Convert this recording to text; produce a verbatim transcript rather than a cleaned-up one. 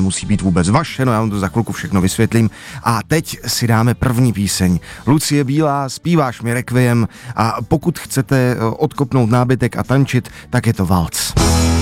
nemusí být vůbec vaše, no já vám to za chvilku všechno vysvětlím. A teď si dáme první píseň. Lucie Bílá, Zpíváš mi requiem, a pokud chcete odkopnout nábytek a tančit, tak je to valc.